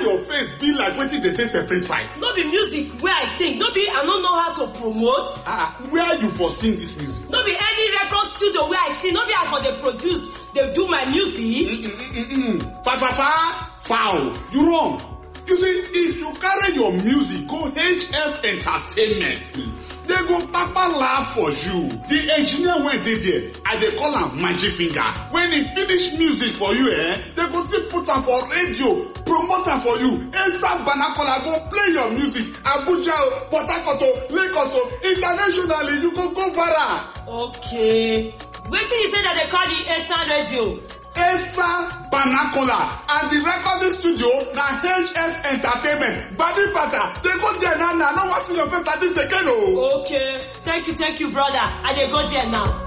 your face be like wetin dey take separate fight? No be music wey I sing, no be I no know how to promote. Where you for sing this music? No be any record studio wey I sing, no be I for dey produce, dey do my music. Foul, you wrong. You see, if you carry your music go HF Entertainment, they go papa laugh for you. The engineer wey dey there, I dey call am magic finger. When he finish music for you, they go still put am for radio, promote am for you. Esa Banakola go play your music. Abuja, Port Harcourt, Lagos, internationally, you go viral. Okay. Wetin you say that they call the Esa Radio? Esa Banakola and the recording studio na HF Entertainment. Badi Pata, they go there now. No one see your face like this again. Okay. Thank you, brother. I dey go there now.